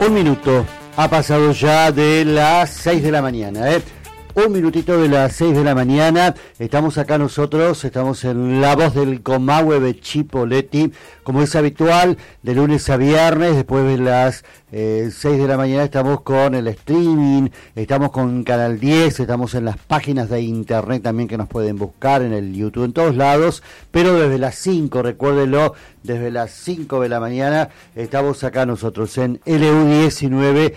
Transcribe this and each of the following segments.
Un minuto ha pasado ya de las 6 de la mañana, Un minutito de las 6 de la mañana, estamos acá nosotros, estamos en La Voz del Comahue de Chipoleti, como es habitual, de lunes a viernes, después de las 6 de la mañana estamos con el streaming, estamos con Canal 10, estamos en las páginas de internet también que nos pueden buscar, en el YouTube, en todos lados, pero desde las 5, recuérdenlo, desde las 5 de la mañana estamos acá nosotros en LU19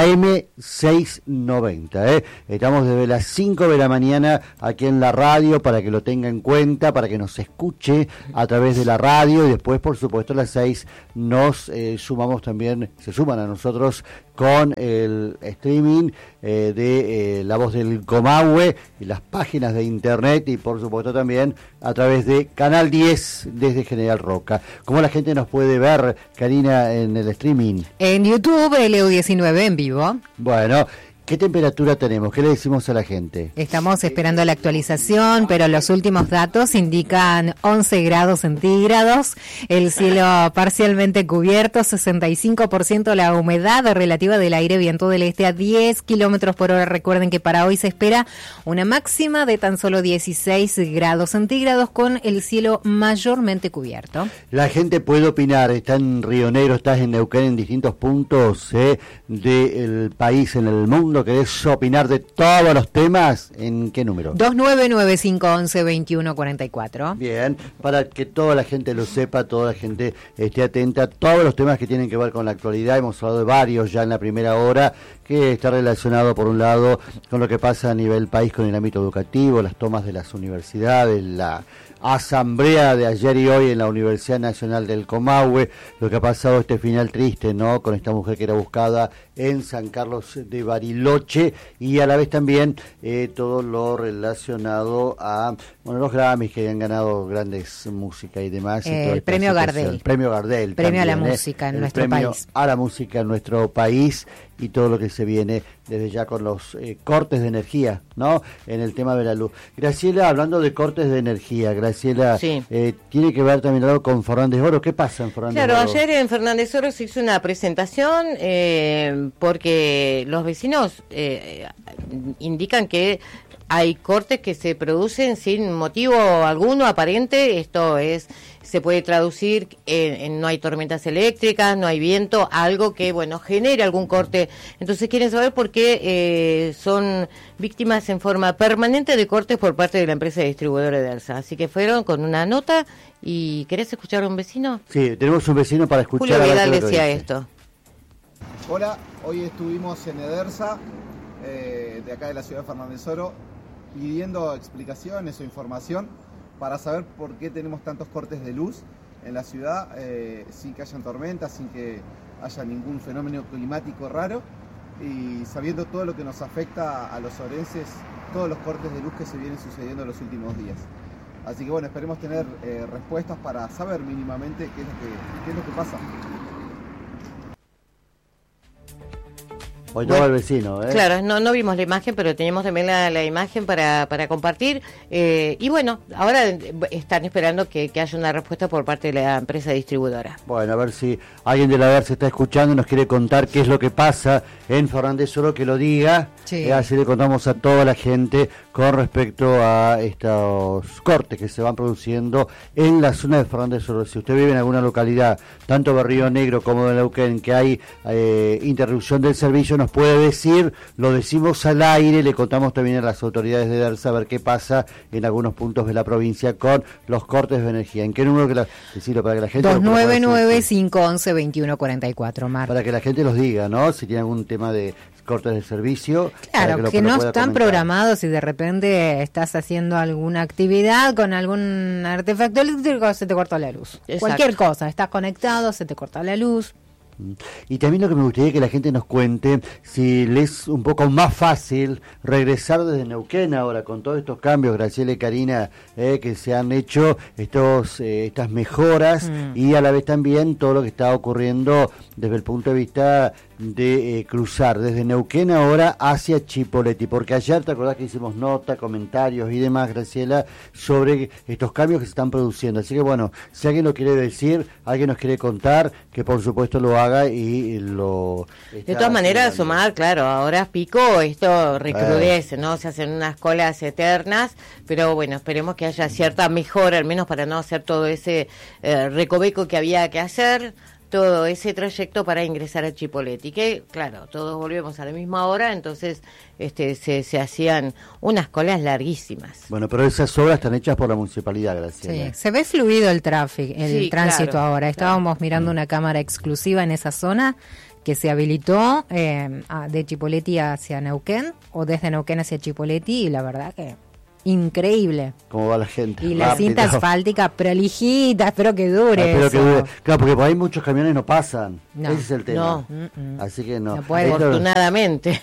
AM690, Estamos desde las 5 de la mañana aquí en la radio para que lo tenga en cuenta, para que nos escuche a través de la radio y después, por supuesto, a las 6 nos sumamos también, se suman a nosotros con el streaming de La Voz del Comahue y las páginas de internet y, por supuesto, también a través de Canal 10 desde General Roca. ¿Cómo la gente nos puede ver, Karina, en el streaming? En YouTube, LU19 en vivo. Bueno, ¿qué temperatura tenemos? ¿Qué le decimos a la gente? Estamos esperando la actualización, pero los últimos datos indican 11 grados centígrados, el cielo parcialmente cubierto, 65% la humedad relativa del aire, viento del este a 10 kilómetros por hora. Recuerden que para hoy se espera una máxima de tan solo 16 grados centígrados con el cielo mayormente cubierto. La gente puede opinar, está en Río Negro, estás en Neuquén, en distintos puntos del país, en el mundo. ¿Querés opinar de todos los temas? ¿En qué número? 2995112144. Bien, para que toda la gente lo sepa, toda la gente esté atenta a todos los temas que tienen que ver con la actualidad. Hemos hablado de varios ya en la primera hora, que está relacionado por un lado con lo que pasa a nivel país con el ámbito educativo, las tomas de las universidades, la asamblea de ayer y hoy en la Universidad Nacional del Comahue, lo que ha pasado este final triste, ¿no? Con esta mujer que era buscada en San Carlos de Bariloche y a la vez también todo lo relacionado a los Grammys que han ganado grandes música y demás. El premio Gardel. El premio Gardel. Premio también, a la música en nuestro país. A la música en nuestro país y todo lo que se viene desde ya con los cortes de energía, ¿no? En el tema de la luz. Graciela, hablando de cortes de energía, Graciela, sí. Tiene que ver también algo con Fernández Oro. ¿Qué pasa en Fernández Oro? Claro, ayer en Fernández Oro se hizo una presentación porque los vecinos indican que hay cortes que se producen sin motivo alguno aparente. Esto se puede traducir en no hay tormentas eléctricas, no hay viento, algo que, genere algún corte. Entonces quieren saber por qué son víctimas en forma permanente de cortes por parte de la empresa distribuidora de Edersa. Así que fueron con una nota. ¿Y querés escuchar a un vecino? Sí, tenemos un vecino para escuchar. Julio Vidal decía esto. Hola, hoy estuvimos en Edersa, de acá de la ciudad de Fernández Oro, pidiendo explicaciones o información para saber por qué tenemos tantos cortes de luz en la ciudad, sin que hayan tormentas, sin que haya ningún fenómeno climático raro, y sabiendo todo lo que nos afecta a los orenses, todos los cortes de luz que se vienen sucediendo en los últimos días. Así que esperemos tener respuestas para saber mínimamente qué es lo que pasa. Hoy todo el vecino, Claro, no vimos la imagen, pero teníamos también la imagen para compartir. Ahora están esperando que haya una respuesta por parte de la empresa distribuidora. Bueno, a ver si alguien de la VER se está escuchando y nos quiere contar qué es lo que pasa en Fernández Oro, que lo diga. Sí. Así le contamos a toda la gente con respecto a estos cortes que se van produciendo en la zona de Fernández Oro. Si usted vive en alguna localidad, tanto de Río Negro como de Neuquén, que hay interrupción del servicio, nos puede decir, lo decimos al aire, le contamos también a las autoridades de Edersa a ver qué pasa en algunos puntos de la provincia con los cortes de energía. ¿En qué número decirlo para que la gente 2995112144, Mar. Para que la gente los diga, ¿no? Si tiene algún tema de cortes de servicio. Claro, que no están programados y de repente estás haciendo alguna actividad con algún artefacto eléctrico, se te corta la luz. Exacto. Cualquier cosa, estás conectado, se te corta la luz. Y también lo que me gustaría que la gente nos cuente, si les es un poco más fácil regresar desde Neuquén ahora, con todos estos cambios, Graciela y Karina, que se han hecho estas mejoras y a la vez también todo lo que está ocurriendo desde el punto de vista de cruzar desde Neuquén ahora hacia Chipoleti, porque ayer te acordás que hicimos nota, comentarios y demás, Graciela, sobre estos cambios que se están produciendo. Así que bueno, si alguien lo quiere decir, alguien nos quiere contar, que por supuesto lo haga y lo... De todas maneras, Omar, claro, ahora pico, esto recrudece, ¿no? Se hacen unas colas eternas, pero bueno, esperemos que haya cierta mejora, al menos para no hacer todo ese recoveco que había que hacer, todo ese trayecto para ingresar a Chipoleti, que claro, todos volvemos a la misma hora, entonces se hacían unas colas larguísimas. Bueno, pero esas obras están hechas por la municipalidad, Graciela. Sí, se ve fluido el tráfico, el Sí, tránsito claro, ahora. Estábamos mirando una cámara exclusiva en esa zona que se habilitó de Chipoleti hacia Neuquén o desde Neuquén hacia Chipoleti, y la verdad que increíble. ¿Cómo va la gente? Y la Rápido. cinta asfáltica prolijita, espero que dure. Espero que eso. dure. Claro, porque por ahí muchos camiones no pasan. No. Ese es el tema. No. Así que no. No puede. Esto- Afortunadamente.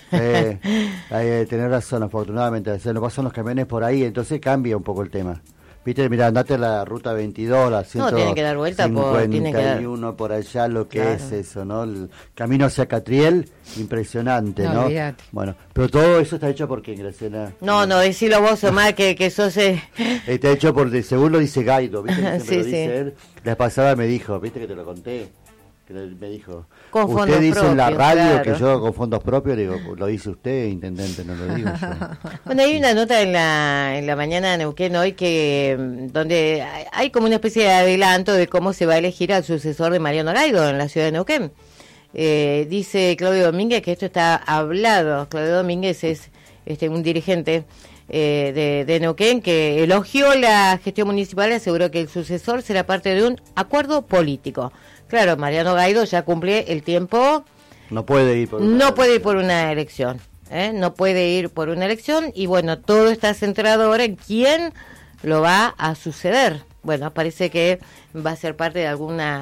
Tener razón, afortunadamente. O sea, no pasan los camiones por ahí, entonces cambia un poco el tema. Viste, mira, andate a la ruta 22, la No, tienen que dar vuelta por- tienen que dar- 51 por allá, lo que Claro. es eso, ¿no? El camino hacia Catriel, impresionante, No, ¿no? olvídate. Bueno, pero todo eso está hecho por qué, Graciela. No, decilo vos, Omar, que sos... Está hecho según lo dice Gaido, ¿viste? Que siempre Sí, lo dice sí. él. La pasada me dijo, ¿viste que te lo conté? Me dijo, Con usted fondos dice en la propios, radio claro. que yo con fondos propios, digo, lo dice usted, intendente, no lo digo yo. Bueno, hay una nota en la mañana de Neuquén hoy donde hay como una especie de adelanto de cómo se va a elegir al sucesor de Mariano Gaido en la ciudad de Neuquén. Dice Claudio Domínguez que esto está hablado. Claudio Domínguez es un dirigente de Neuquén que elogió la gestión municipal y aseguró que el sucesor será parte de un acuerdo político. Claro, Mariano Gaido ya cumple el tiempo. No puede ir por No puede ir por una elección, no puede ir por una elección, y bueno, todo está centrado ahora en quién lo va a suceder. Bueno, parece que va a ser parte de alguna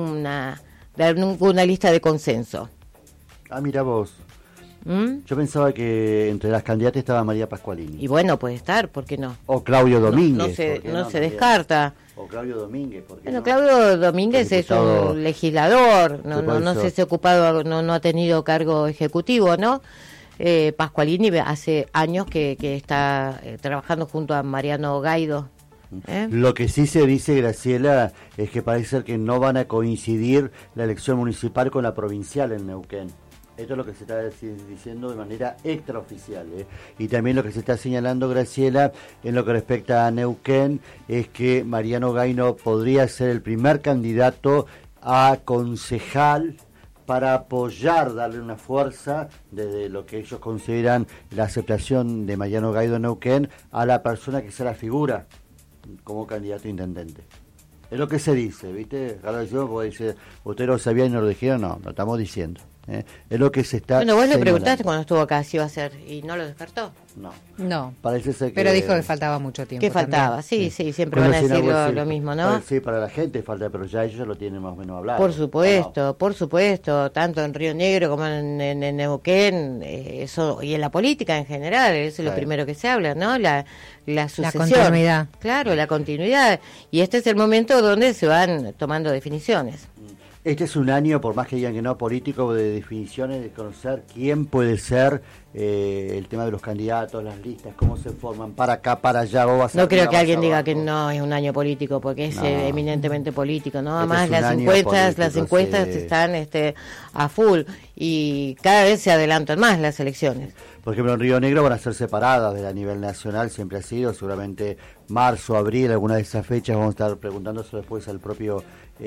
lista de consenso. Ah, mira vos. ¿Mm? Yo pensaba que entre las candidatas estaba María Pascualini. Y bueno, puede estar, ¿por qué no? O Claudio Domínguez. No ¿por qué se también? descarta. O Claudio Domínguez, ¿por qué Bueno, no? Claudio Domínguez El es diputado- un legislador, no Por sé eso. si ha ocupado, no ha tenido cargo ejecutivo, ¿no? Pascualini hace años que está trabajando junto a Mariano Gaido. Lo que sí se dice, Graciela, es que parece ser que no van a coincidir la elección municipal con la provincial en Neuquén. Esto es lo que se está diciendo de manera extraoficial. Y también lo que se está señalando, Graciela, en lo que respecta a Neuquén, es que Mariano Gaido podría ser el primer candidato a concejal para apoyar, darle una fuerza desde lo que ellos consideran la aceptación de Mariano Gaido en Neuquén a la persona que será figura como candidato a intendente. Es lo que se dice, ¿viste? Ahora decimos, porque dice, usted lo sabía y no lo dijeron, no, lo estamos diciendo. Es lo que se está Bueno, vos le señalando. preguntaste cuando estuvo acá si iba a ser y no lo descartó. No, No, parece ser que... pero dijo que faltaba mucho tiempo. ¿Qué faltaba? también. Sí, siempre Bueno, van a sí, decir no, sí, lo mismo, ¿no? Sí, para la gente falta, pero ya ellos ya lo tienen más o menos hablado. Por supuesto, tanto en Río Negro como en Neuquén, eso, y en la política en general, eso es lo Sí. primero que se habla, ¿no? La sucesión. continuidad. Claro, la continuidad. Y este es el momento donde se van tomando definiciones. Este es un año, por más que digan que no, político, de definiciones, de conocer quién puede ser, el tema de los candidatos, las listas, cómo se forman, para acá, para allá. Vos vas No creo arriba, que alguien vas diga abajo. que no es un año político, porque es No. eminentemente político, ¿no? Este Además, es un año las político, encuestas sí. están a full y cada vez se adelantan más las elecciones. Por ejemplo, en Río Negro van a ser separadas a nivel nacional, siempre ha sido, seguramente marzo, abril, alguna de esas fechas, vamos a estar preguntándose después al propio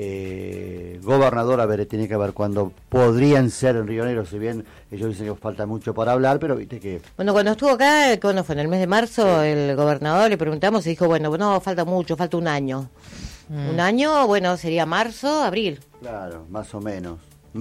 gobernador, a ver, tiene que ver cuándo podrían ser en Río Negro, si bien ellos dicen que falta mucho para hablar, pero viste que... Bueno, cuando estuvo acá, cuando fue en el mes de marzo, el gobernador le preguntamos y dijo, bueno, no, falta mucho, falta un año. Un año, bueno, sería marzo, abril. Claro, más o menos,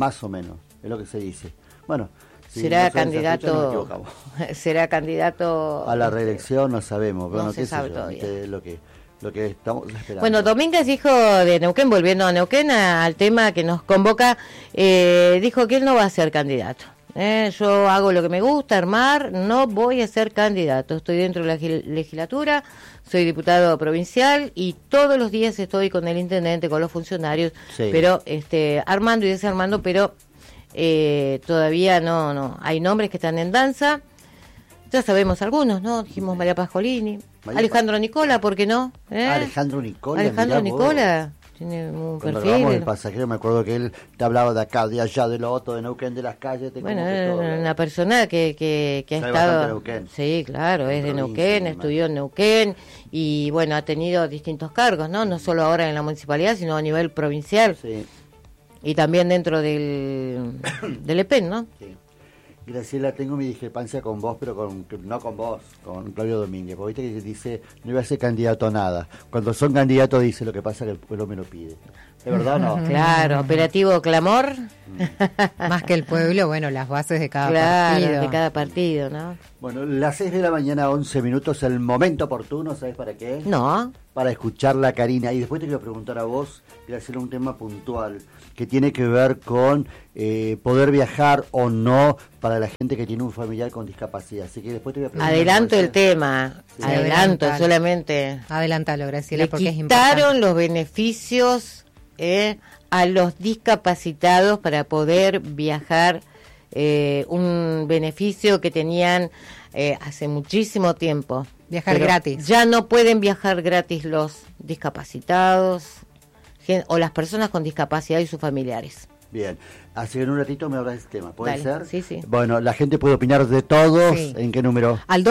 es lo que se dice. Bueno, si Será no saben esa fecha, nos candidato, equivocamos. será candidato A la reelección no sabemos, bueno, no se qué sé sabe yo, todavía. viste, lo que estamos esperando. Bueno, Domínguez dijo de Neuquén, volviendo a Neuquén, al tema que nos convoca, dijo que él no va a ser candidato. Yo hago lo que me gusta, armar, no voy a ser candidato. Estoy dentro de la legislatura, soy diputado provincial y todos los días estoy con el intendente, con los funcionarios, Sí. pero armando y desarmando, pero todavía no hay nombres que están en danza. Ya sabemos algunos, ¿no? Dijimos María Pascolini, Alejandro Nicola, ¿por qué no? Alejandro Nicola. Alejandro Nicola tiene un Cuando perfil. hablamos del pasajero, me acuerdo que él te hablaba de acá, de allá, de lo otro, de Neuquén, de las calles. Bueno, es una persona que ha estado... Neuquén. Sí, claro, es de Provincia, Neuquén, estudió en Neuquén y bueno, ha tenido distintos cargos, ¿no? No solo ahora en la municipalidad, sino a nivel provincial. Sí. Y también dentro del EPEN, ¿no? Sí. Graciela, tengo mi discrepancia con vos, pero no con vos, con Claudio Domínguez. Porque viste que dice, no iba a ser candidato a nada. Cuando son candidatos dice lo que pasa que el pueblo me lo pide. ¿De verdad o no? Claro, operativo clamor. Más que el pueblo, bueno, las bases de cada partido. De cada partido, ¿no? Bueno, las 6 de la mañana, 11 minutos, el momento oportuno, ¿sabes para qué? No. Para escucharla a Karina. Y después te quiero preguntar a vos, quiero hacer un tema puntual, que tiene que ver con poder viajar o no para la gente que tiene un familiar con discapacidad. Así que después te voy a preguntar. Adelanto el tema. Sí. Adelanto, solamente. Adelántalo, Graciela, Le porque es importante. quitaron los beneficios a los discapacitados para poder viajar, un beneficio que tenían hace muchísimo tiempo. Viajar Pero gratis. Ya no pueden viajar gratis los discapacitados o las personas con discapacidad y sus familiares. Bien, así que en un ratito me hablas de este tema, ¿puede Dale, ser? sí, sí. Bueno, la gente puede opinar de todos. Sí. ¿En qué número? Al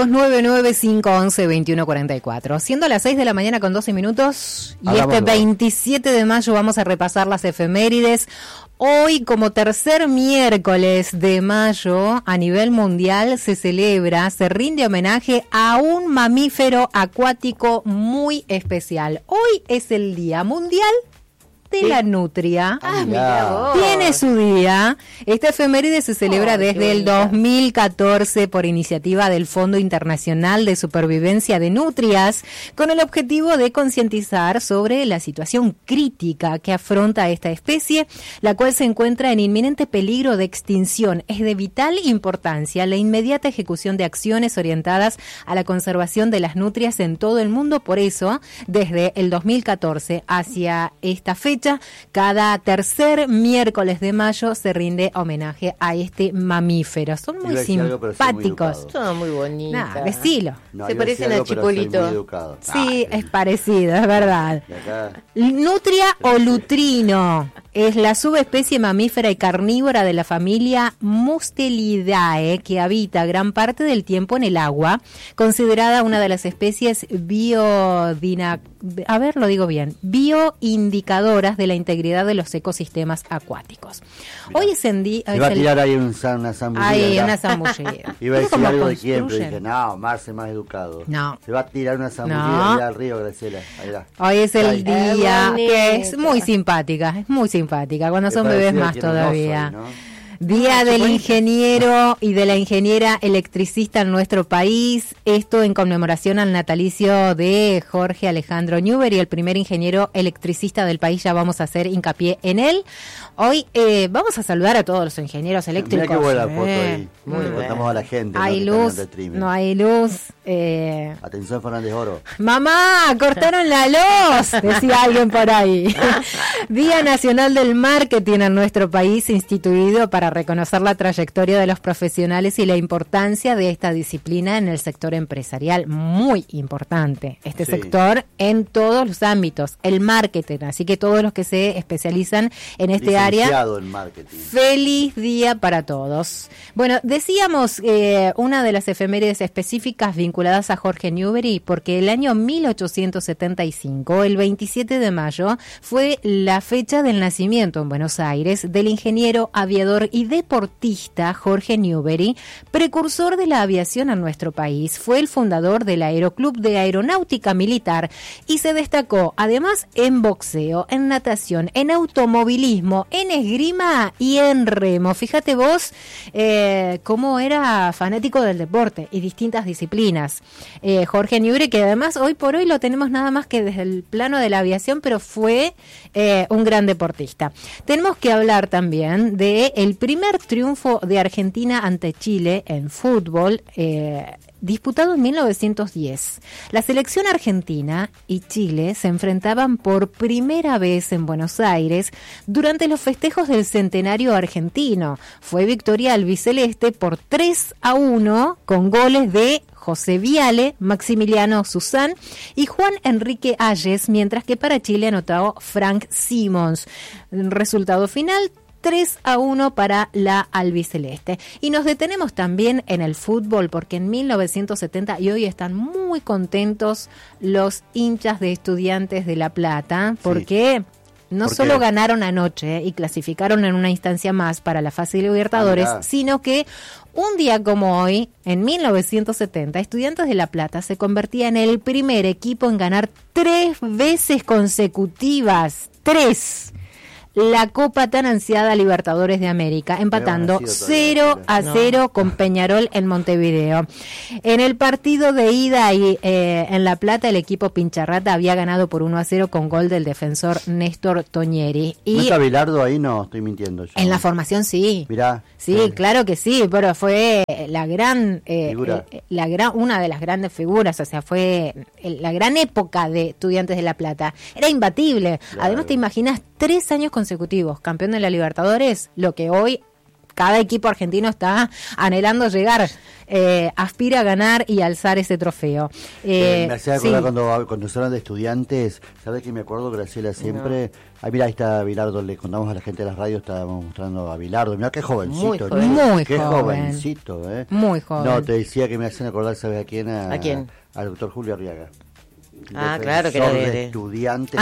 299-511-2144. Siendo las 6 de la mañana con 12 minutos, y Hagámoslo. este 27 de mayo vamos a repasar las efemérides. Hoy, como tercer miércoles de mayo, a nivel mundial se rinde homenaje a un mamífero acuático muy especial. Hoy es el Día Mundial de la Nutria. Mirá vos. Tiene su día. Esta efeméride se celebra Ay, qué desde el bonita. 2014 por iniciativa del Fondo Internacional de Supervivencia de Nutrias, con el objetivo de concientizar sobre la situación crítica que afronta esta especie, la cual se encuentra en inminente peligro de extinción. Es de vital importancia la inmediata ejecución de acciones orientadas a la conservación de las nutrias en todo el mundo. Por eso, desde el 2014 hacia esta fecha, cada tercer miércoles de mayo se rinde homenaje a este mamífero. Son muy Iba a decir algo, pero soy muy simpáticos. educado. Son muy bonitas. Nada, decilo. No, Se iba a decir parecen a algo, pero soy Chipolito. muy educado. Sí, es parecido, es verdad. De acá. Nutria o lutrino es la subespecie mamífera y carnívora de la familia Mustelidae, que habita gran parte del tiempo en el agua, considerada una de las especies bioindicadoras de la integridad de los ecosistemas acuáticos. Mirá. Hoy es en día... Me iba a tirar ahí una zambullida. Hay acá. una zambullida. Iba a decir ¿Cómo algo de quién, pero construyen? dije, no, Marce más educado. No. Se va a tirar una zambullida No. allá al río, Graciela. Ahí va. Hoy es el Ay. día Qué que es bonita. muy simpática, cuando Qué son bebés parecido más que era un oso todavía. ahí, ¿no? Día del ingeniero y de la ingeniera electricista en nuestro país, esto en conmemoración al natalicio de Jorge Alejandro Newbery, el primer ingeniero electricista del país. Ya vamos a hacer hincapié en él. Hoy vamos a saludar a todos los ingenieros eléctricos. Mira qué buena foto ahí. Muy Le bien. contamos a la gente. ¿no? Hay que están luz, viendo el streaming. no hay luz. Atención, Fernández Oro. Mamá, cortaron la luz, decía alguien por ahí. Día Nacional del Marketing en nuestro país, instituido para reconocer la trayectoria de los profesionales y la importancia de esta disciplina en el sector empresarial. Muy importante este Sí. sector en todos los ámbitos, el marketing, así que todos los que se especializan en este área. Licenciado en marketing. Feliz día para todos. Bueno, decíamos una de las efemérides específicas vinculadas a Jorge Newbery, porque el año 1875, el 27 de mayo, fue la fecha del nacimiento en Buenos Aires del ingeniero, aviador y deportista Jorge Newbery, precursor de la aviación en nuestro país. Fue el fundador del Aeroclub de Aeronáutica Militar y se destacó además en boxeo, en natación, en automovilismo, en esgrima y en remo. Fíjate vos cómo era fanático del deporte y distintas disciplinas. Jorge Newbery, que además hoy por hoy lo tenemos nada más que desde el plano de la aviación, pero fue un gran deportista. Tenemos que hablar también de el primer triunfo de Argentina ante Chile en fútbol, disputado en 1910. La selección argentina y Chile se enfrentaban por primera vez en Buenos Aires durante los festejos del centenario argentino. Fue victoria albiceleste por 3-1 con goles de José Viale, Maximiliano Susán y Juan Enrique Ayes, mientras que para Chile anotó Frank Simons. Resultado final, 3-1 para la albiceleste. Y nos detenemos también en el fútbol, porque en 1970, y hoy están muy contentos los hinchas de Estudiantes de La Plata, porque no solo ganaron anoche y clasificaron en una instancia más para la fase de Libertadores, sino que un día como hoy, en 1970, Estudiantes de La Plata se convertía en el primer equipo en ganar 3 veces consecutivas, 3, la Copa tan ansiada Libertadores de América, empatando 0-0 con Peñarol en Montevideo. En el partido de ida y en La Plata, el equipo Pincharrata había ganado por 1-0 con gol del defensor Néstor Toñeri. Y ¿no está Bilardo ahí? No, estoy mintiendo yo. En la formación sí. Mirá. Sí, claro que sí, pero fue la gran figura. Una de las grandes figuras, o sea, fue la gran época de Estudiantes de La Plata. Era imbatible. Claro. Además, te imaginas 3 años consecutivos campeón de la Libertadores, lo que hoy cada equipo argentino está anhelando llegar, aspira a ganar y alzar ese trofeo. Me hacía acordar cuando se hablan de Estudiantes, ¿sabes qué me acuerdo, Graciela? Siempre... Ay, mira, ahí está Bilardo, le contamos a la gente de las radios, estábamos mostrando a Bilardo. Mira qué jovencito. Qué jovencito, ¿eh? Muy joven. No, te decía que me hacen acordar, ¿sabes a quién? ¿A quién? Al doctor Julio Arriaga. Claro que era de Estudiantes.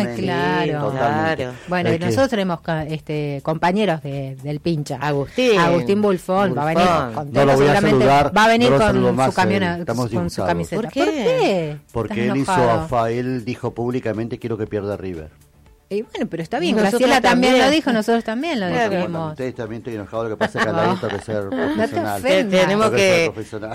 Claro. Bueno, y nosotros tenemos compañeros del Pincha. Agustín Bulfón va a venir contento, no lo voy a saludar, va a venir no con su camión, con su camiseta. ¿Por qué? Porque él dijo públicamente quiero que pierda River. Y bueno, pero está bien, Graciela también lo dijo, nosotros también lo dijimos. Ustedes también estoy enojado, lo que pasa es que al tengo que ser profesional. Tenemos que...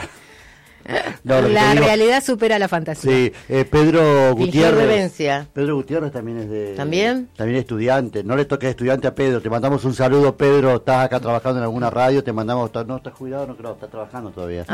La realidad supera la fantasía. Sí, Pedro Gutiérrez. Pedro Gutiérrez también es de... ¿También? También estudiante. No le toques estudiante a Pedro. Te mandamos un saludo, Pedro. Estás acá trabajando en alguna radio. Te mandamos... No, estás jubilado, no creo. Estás trabajando todavía.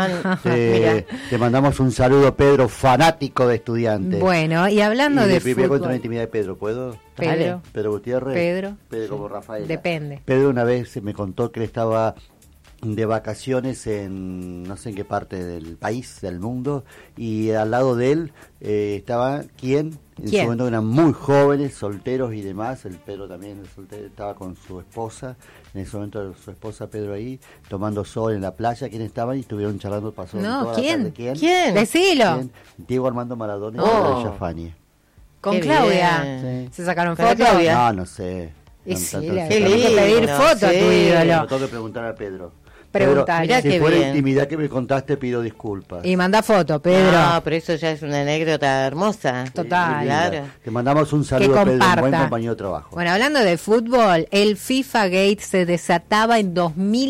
Te mandamos un saludo, Pedro, fanático de Estudiantes. Bueno, y hablando de fútbol... Voy a contar la intimidad de Pedro, ¿puedo? Pedro Gutiérrez. Pedro como Rafael. Depende. Pedro una vez me contó que él estaba de vacaciones en no sé en qué parte del país, del mundo, y al lado de él estaba ¿quién? En su momento eran muy jóvenes, solteros y demás. El Pedro también estaba con su esposa, en ese momento su esposa Pedro ahí, tomando sol en la playa. ¿Quién estaban? Y estuvieron charlando, pasó toda ¿quién? La tarde. ¿Quién? Decilo. Diego Armando Maradona y Claudia Fani. Con Claudia. Sí. ¿Se sacaron fotos? No sé. Y sí, le tengo que pedir fotos a tu ídolo. Tengo que preguntar a Pedro. Preguntarle. Si fuera intimidad que me contaste, pido disculpas. Y manda foto, Pedro. No, pero eso ya es una anécdota hermosa. Total. Claro. Te mandamos un saludo, Pedro, un buen compañero de trabajo. Bueno, hablando de fútbol, el FIFA Gate se desataba en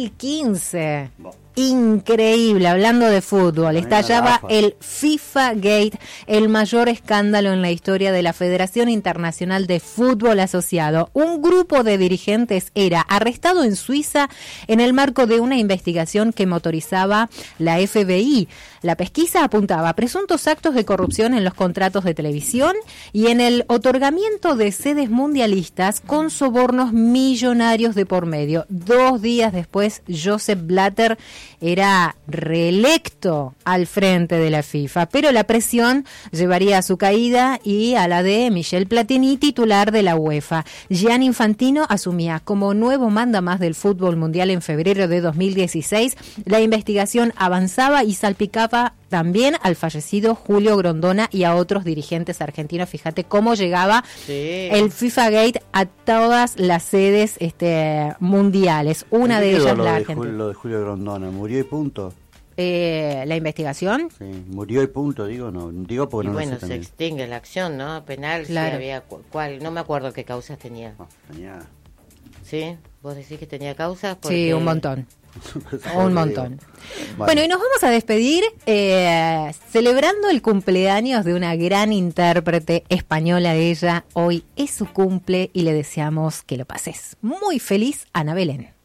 2015. Increíble, hablando de fútbol, estallaba el FIFA Gate, el mayor escándalo en la historia de la Federación Internacional de Fútbol Asociado. Un grupo de dirigentes era arrestado en Suiza en el marco de una investigación que motorizaba la FBI. La pesquisa apuntaba a presuntos actos de corrupción en los contratos de televisión y en el otorgamiento de sedes mundialistas con sobornos millonarios de por medio. 2 días después, Joseph Blatter era reelecto al frente de la FIFA, pero la presión llevaría a su caída y a la de Michel Platini, titular de la UEFA. Gianni Infantino asumía como nuevo mandamás del fútbol mundial en febrero de 2016. La investigación avanzaba y salpicaba también al fallecido Julio Grondona y a otros dirigentes argentinos. Fíjate cómo llegaba el FIFA Gate a todas las sedes mundiales. Una de ellas la Argentina. Lo de Julio Grondona, murió y punto. La investigación. Sí, murió y punto, digo porque no bueno, lo sé se extingue la acción, ¿no? Penal, claro. Si había no me acuerdo qué causas tenía. Tenía. ¿Sí? ¿Vos decís que tenía causas? Porque... Sí, un montón. Un montón. Bueno, y nos vamos a despedir celebrando el cumpleaños de una gran intérprete española. Ella hoy es su cumple y le deseamos que lo pases muy feliz, Ana Belén.